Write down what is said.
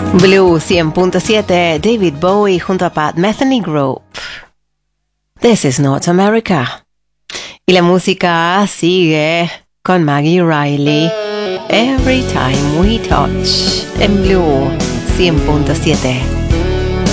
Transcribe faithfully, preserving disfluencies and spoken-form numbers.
Blue cien punto siete, David Bowie junto a Pat Metheny Group. This is North America. Y la música sigue con Maggie Riley. Every Time We Touch en Blue cien punto siete.